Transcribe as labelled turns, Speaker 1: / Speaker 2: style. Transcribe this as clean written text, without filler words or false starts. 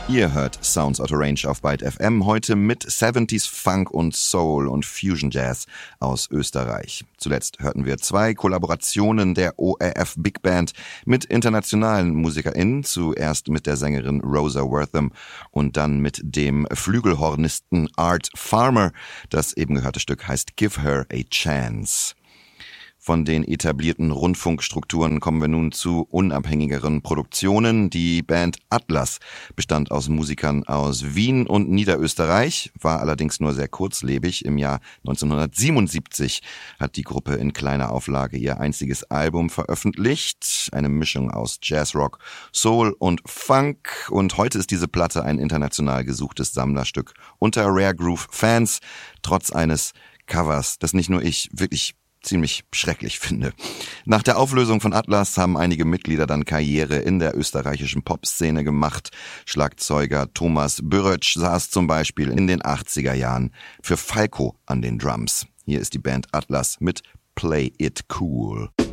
Speaker 1: Ihr hört Sounds Out of Range auf Byte FM, heute mit 70s Funk und Soul und Fusion Jazz aus Österreich. Zuletzt hörten wir 2 Kollaborationen der ORF Big Band mit internationalen MusikerInnen, zuerst mit der Sängerin Rosa Wortham und dann mit dem Flügelhornisten Art Farmer. Das eben gehörte Stück heißt Give Her a Chance. Von den etablierten Rundfunkstrukturen kommen wir nun zu unabhängigeren Produktionen. Die Band Atlas bestand aus Musikern aus Wien und Niederösterreich, war allerdings nur sehr kurzlebig. Im Jahr 1977 hat die Gruppe in kleiner Auflage ihr einziges Album veröffentlicht. Eine Mischung aus Jazzrock, Soul und Funk. Und heute ist diese Platte ein international gesuchtes Sammlerstück unter Rare Groove Fans, trotz eines Covers, das nicht nur ich wirklich ziemlich schrecklich finde. Nach der Auflösung von Atlas haben einige Mitglieder dann Karriere in der österreichischen Popszene gemacht. Schlagzeuger Thomas Bürötsch saß zum Beispiel in den 80er Jahren für Falco an den Drums. Hier ist die Band Atlas mit Play It Cool.